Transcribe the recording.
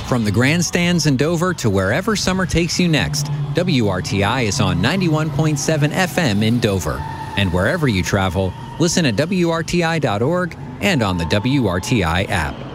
From the grandstands in Dover to wherever summer takes you next, WRTI is on 91.7 FM in Dover. And wherever you travel, listen at WRTI.org and on the WRTI app.